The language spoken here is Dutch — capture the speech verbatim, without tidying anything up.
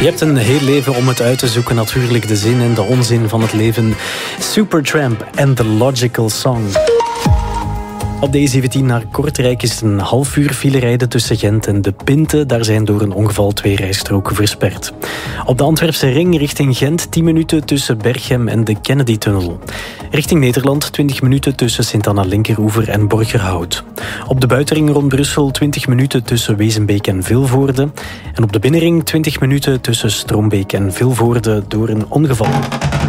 Je hebt een heel leven om het uit te zoeken, natuurlijk de zin en de onzin van het leven. Supertramp en The Logical Song. Op de E zeventien naar Kortrijk is een half uur file rijden tussen Gent en De Pinte. Daar zijn door een ongeval twee rijstroken versperd. Op de Antwerpse ring richting Gent tien minuten tussen Berchem en de Kennedy-tunnel. Richting Nederland twintig minuten tussen Sint-Anna-Linkeroever en Borgerhout. Op de buitenring rond Brussel twintig minuten tussen Wezenbeek en Vilvoorde. En op de binnenring twintig minuten tussen Stroombeek en Vilvoorde door een ongeval.